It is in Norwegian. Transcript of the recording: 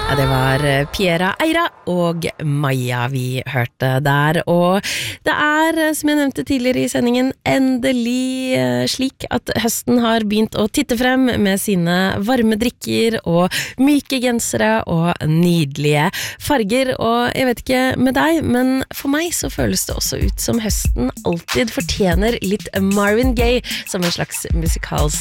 Ja, det var Piera Eira og Maja vi hørte der, og det som jeg nevnte tidligere i sendingen, endelig slik at høsten har begynt å titte frem med sine varme drikker og myke gensere og nydelige farger, og jeg vet ikke med deg, men for meg så føles det også ut som høsten alltid fortjener litt Marvin Gaye som en slags musikalsk